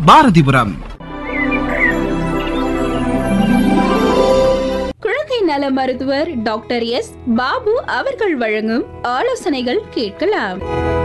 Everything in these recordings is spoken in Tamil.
பாரதிபுரம். குழந்தை நல மருத்துவர் டாக்டர் எஸ் பாபு அவர்கள் வழங்கும் ஆலோசனைகள் கேட்கலாம்.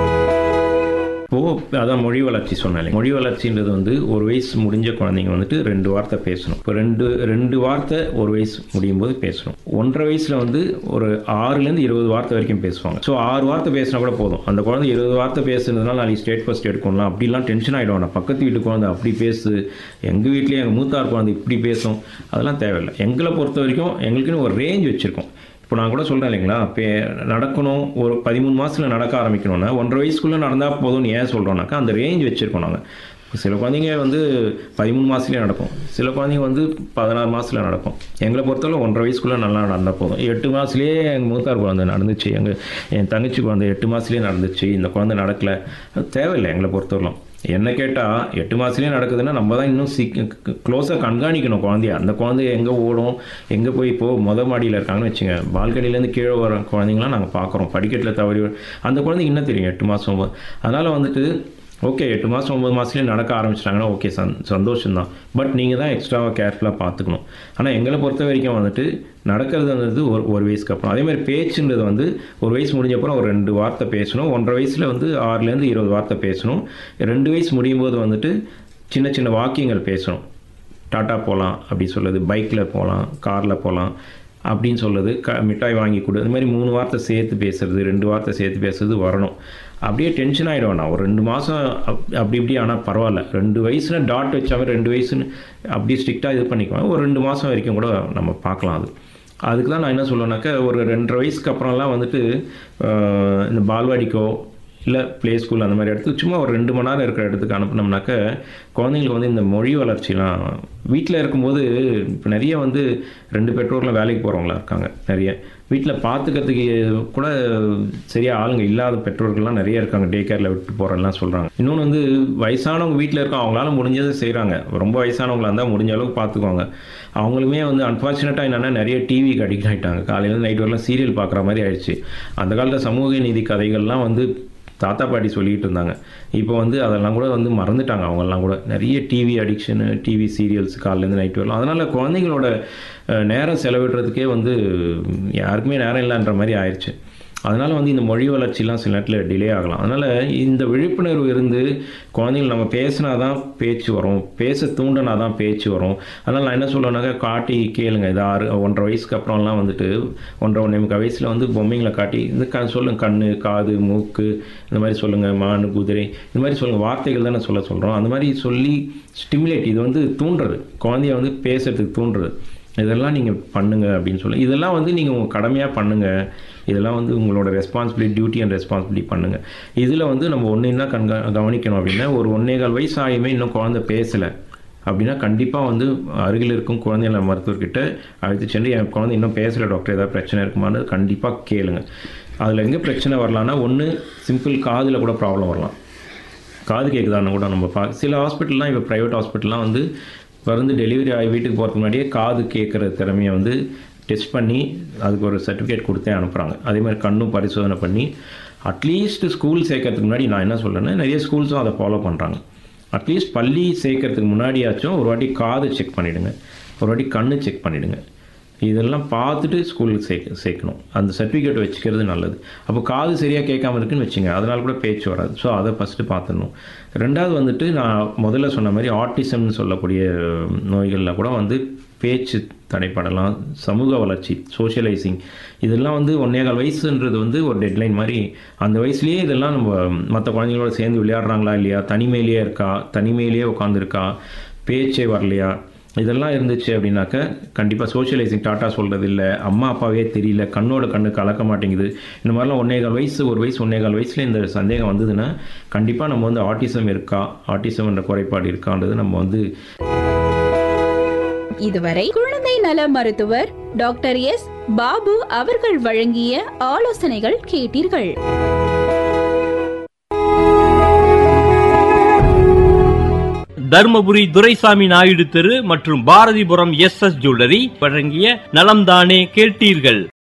அதான் மொழி வளர்ச்சி சொன்னாலே, மொழி வளர்ச்சின்றது வந்து ஒரு வயசு முடிஞ்ச குழந்தைங்க வந்துட்டு 2 வார்த்தை பேசணும். இப்போ ரெண்டு வார்த்தை ஒரு வயசு முடியும் போது பேசணும். 1.5 வயசுல வந்து ஒரு 6லேருந்து 20 வார்த்தை வரைக்கும் பேசுவாங்க. ஸோ 6 வார்த்தை பேசினா கூட போதும். அந்த குழந்தை 20 வார்த்தை பேசுனதுனால நாளைக்கு ஸ்டேட் ஃபர்ஸ்ட் எடுக்கணும் அப்படிலாம் டென்ஷன் ஆகிடும். நான் பக்கத்து வீட்டு குழந்தை அப்படி பேசு, எங்கள் வீட்லேயே எங்கள் மூத்தார் குழந்தை இப்படி பேசும், அதெல்லாம் தேவையில்லை. எங்களை பொறுத்த வரைக்கும் எங்களுக்குன்னு ஒரு ரேஞ்ச் வச்சுருக்கோம். இப்போ நான் கூட சொல்கிறேன் இல்லைங்களா, இப்போ நடக்கணும் ஒரு 13 மாதத்தில் நடக்க ஆரம்பிக்கணும்னா 1.5 வயசுக்குள்ளே நடந்தால் போதும்னு ஏன் சொல்கிறோம்னாக்கா அந்த ரேஞ்ச் வச்சுருக்கோம் நாங்கள். சில குழந்தைங்க வந்து 13 மாதத்துலேயே நடக்கும், சில குழந்தைங்க வந்து 16 மாதத்தில் நடக்கும். எங்களை பொறுத்தவரை 1.5 வயசுக்குள்ளே நல்லா நடந்தால் போதும். 8 மாதத்துலேயே எங்கள் மூத்தார் குழந்தை நடந்துச்சு, என் தங்கச்சி குழந்தை 8 மாதத்துலேயே நடந்துச்சு, இந்த குழந்தை நடக்கலை, அது தேவையில்லை. எங்களை பொறுத்தவரைக்கும் என்ன கேட்டால் 8 மாதத்துலேயே நடக்குதுன்னா நம்ம தான் இன்னும் க்ளோஸாக கண்காணிக்கணும் குழந்தைய. அந்த குழந்தை எங்கே ஓடும், எங்கே போய் இப்போது மாடியில் இருக்காங்கன்னு வச்சுங்க, பால்கனிலேருந்து கீழே வர குழந்தைங்களாம் நாங்கள் பார்க்குறோம். படிக்கட்டில் தவறி அந்த குழந்தைக்கு என்ன தெரியும் 8 மாதம் 9. அதனால் வந்துட்டு ஓகே 8 மாதம் 9 மாதத்துலேயே நடக்க ஆரம்பிச்சிட்டாங்கன்னா ஓகே சந்தோஷம்தான். பட் நீங்கள் தான் எக்ஸ்ட்ராவாக கேர்ஃபுல்லாக பார்த்துக்கணும். ஆனால் எங்களை பொறுத்த வரைக்கும் வந்துட்டு நடக்கிறதுன்றது ஒரு வயசுக்கு அப்புறம். அதேமாதிரி பேச்சுன்றது வந்து ஒரு வயசு முடிஞ்சப்பறம் ஒரு 2 வார்த்தை பேசணும். 1.5 வயசில் வந்து 6லேருந்து 20 வார்த்தை பேசணும். 2 வயசு முடியும் போது வந்துட்டு சின்ன சின்ன வாக்கியங்கள் பேசணும். டாட்டா போகலாம் அப்படி சொல்லுது, பைக்கில் போகலாம், காரில் போகலாம் அப்படின்னு சொல்லுது, மிட்டாய் வாங்கி கொடு, இந்த மாதிரி 3 வார்த்தை சேர்த்து பேசுறது, 2 வார்த்தை சேர்த்து பேசுறது வரணும். அப்படியே டென்ஷன் ஆகிடும். நான் ஒரு 2 மாதம் அப்படி இப்படி, ஆனால் பரவாயில்ல. 2 வயசுன்னு டாட் வச்சாவே 2 வயசுன்னு அப்படி ஸ்ட்ரிக்டாக இது பண்ணிக்குவாங்க. ஒரு 2 மாதம் வரைக்கும் கூட நம்ம பார்க்கலாம். அதுக்கு தான் நான் என்ன சொல்லுவேன்னாக்கா, ஒரு 2.5 வயசுக்கு அப்புறம்லாம் வந்துட்டு இந்த பால்வாடிக்கோ இல்லை ப்ளே ஸ்கூல் அந்த மாதிரி இடத்துக்கு சும்மா ஒரு 2 மணி நேரம் இருக்கிற இடத்துக்கு அனுப்பினோம்னாக்க குழந்தைங்களுக்கு வந்து இந்த மொழி வளர்ச்சிலாம் வீட்டில் இருக்கும்போது இப்போ நிறைய வந்து 2 பெற்றோர்லாம் வேலைக்கு போகிறவங்களா இருக்காங்க. நிறைய வீட்டில் பார்த்துக்கிறதுக்கு கூட சரியாக ஆளுங்க இல்லாத பெற்றோர்கள்லாம் நிறைய இருக்காங்க. டே கேரில் விட்டு போகிறேன்லாம் சொல்கிறாங்க. இன்னொன்று வந்து வயசானவங்க வீட்டில் இருக்க அவங்களால முடிஞ்சதை செய்கிறாங்க. ரொம்ப வயசானவங்களாக இருந்தால் முடிஞ்ச அளவுக்கு பார்த்துக்குவாங்க. அவங்களுமே வந்து அன்ஃபார்ச்சுனேட்டாக என்னென்னா நிறைய டிவிக்கு அடிக்ட் ஆகிட்டாங்க. காலையிலேருந்து நைட் வரலாம் சீரியல் பார்க்குற மாதிரி ஆயிடுச்சு. அந்த காலத்தில் சமூக நீதி கதைகள்லாம் வந்து தாத்தா பாட்டி சொல்லிகிட்டு இருந்தாங்க. இப்போ வந்து அதெல்லாம் கூட வந்து மறந்துட்டாங்க. அவங்கெல்லாம் கூட நிறைய டிவி அடிக்ஷனு, டிவி சீரியல்ஸ் காலையிலேருந்து நைட் வரலாம். அதனால் குழந்தைங்களோட நேரம் செலவிடுறதுக்கே வந்து யாருக்குமே நேரம் இல்லைன்ற மாதிரி ஆயிடுச்சு. அதனால் வந்து இந்த மொழி வளர்ச்சிலாம் சில நேரத்தில் டிலே ஆகலாம். அதனால் இந்த விழிப்புணர்வு இருந்து குழந்தைகள் நம்ம பேசினா தான் பேச்சு வரும், பேச தூண்டினா தான் பேச்சு வரும். அதனால் நான் என்ன சொல்லுவேன்னாக்கா, காட்டி கேளுங்க. இது 1.5 வயசுக்கு அப்புறம்லாம் வந்துட்டு 1.5 வயசில் வந்து பொம்மைங்களை காட்டி இந்த சொல்லுங்கள், கண்ணு, காது, மூக்கு இந்த மாதிரி சொல்லுங்கள், மான், குதிரை இந்த மாதிரி சொல்லுங்கள். வார்த்தைகள் தானே சொல்கிறோம். அந்த மாதிரி சொல்லி ஸ்டிமுலேட், இது வந்து தூண்டுறது, குழந்தைய வந்து பேசுறதுக்கு தூண்டுறது. இதெல்லாம் நீங்கள் பண்ணுங்கள் அப்படின்னு சொல்லி, இதெல்லாம் வந்து நீங்கள் உங்கள் கடமையாக பண்ணுங்கள். இதெல்லாம் வந்து உங்களோட ரெஸ்பான்சிபிலிட்டி, டியூட்டி அண்ட் ரெஸ்பான்சிபிலிட்டி பண்ணுங்கள். இதில் வந்து நம்ம ஒன்று என்ன கவனிக்கணும் அப்படின்னா, ஒரு 1.25 வயசு ஆகியுமே இன்னும் குழந்தை பேசலை அப்படின்னா கண்டிப்பாக வந்து அருகில் இருக்கும் குழந்தைகளை மருத்துவர்கிட்ட அழைத்து சென்று, என் குழந்தை இன்னும் பேசலை டாக்டர், ஏதாவது பிரச்சனை இருக்குமான்னு கண்டிப்பாக கேளுங்க. அதில் எங்கே பிரச்சனை வரலான்னா, ஒன்று சிம்பிள் காதில் கூட ப்ராப்ளம் வரலாம். காது கேட்குதான்னு கூட நம்ம சில ஹாஸ்பிட்டல்லாம், இப்போ ப்ரைவேட் ஹாஸ்பிட்டல்லாம் வந்து டெலிவரி ஆகி வீட்டுக்கு போகிறதுக்கு முன்னாடியே காது கேட்குற திறமையை வந்து டெஸ்ட் பண்ணி அதுக்கு ஒரு சர்டிஃபிகேட் கொடுத்தே அனுப்புகிறாங்க. அதே மாதிரி கண்ணும் பரிசோதனை பண்ணி அட்லீஸ்ட் ஸ்கூல் சேர்க்கறதுக்கு முன்னாடி, நான் என்ன சொல்கிறேன்னா நிறைய ஸ்கூல்ஸும் அதை ஃபாலோ பண்ணுறாங்க. அட்லீஸ்ட் பள்ளி சேர்க்கறதுக்கு முன்னாடியாச்சும் ஒரு வாட்டி காது செக் பண்ணிவிடுங்க, ஒரு வாட்டி கண்ணு செக் பண்ணிவிடுங்க. இதெல்லாம் பார்த்துட்டு ஸ்கூலுக்கு சேர்க்கணும். அந்த சர்டிஃபிகேட் வச்சுக்கிறது நல்லது. அப்போ காது சரியாக கேட்காம இருக்குன்னு வச்சுங்க, அதனால் கூட பேச்சு வராது. ஸோ அதை ஃபஸ்ட்டு பார்த்துடணும். 2வது வந்துட்டு நான் முதல்ல சொன்ன மாதிரி ஆட்டிசம்னு சொல்லக்கூடிய நோய்களில் கூட வந்து பேச்சு தடைப்படலாம். சமூக வளர்ச்சி, சோஷியலைசிங், இதெல்லாம் வந்து 1.25 வயசுன்றது வந்து ஒரு டெட்லைன் மாதிரி. அந்த வயசுலேயே இதெல்லாம் நம்ம மற்ற குழந்தைங்களோட சேர்ந்து விளையாடுறாங்களா இல்லையா, தனிமையிலேயே உட்காந்துருக்கா, பேச்சே வரலையா, இதெல்லாம் இருந்துச்சு அப்படின்னாக்க கண்டிப்பாக சோஷியலைசிங், டாட்டா சொல்கிறது இல்லை, அம்மா அப்பாவே தெரியல, கண்ணு கலக்க மாட்டேங்குது, இந்த மாதிரிலாம் 1.25 வயசு 1.25 வயசில் இந்த சந்தேகம் வந்ததுன்னா கண்டிப்பாக நம்ம வந்து ஆட்டிசம் என்ற குறைபாடு இருக்கான்றது நம்ம வந்து. இதுவரை குழந்தை நல மருத்துவர் டாக்டர் எஸ் பாபு அவர்கள் வழங்கிய ஆலோசனைகள் கேட்டீர்கள். தர்மபுரி துரைசாமி நாயுடு தெரு மற்றும் பாரதிபுரம் SS ஜுவல்லரி வழங்கிய நலம்தானே கேட்டீர்கள்.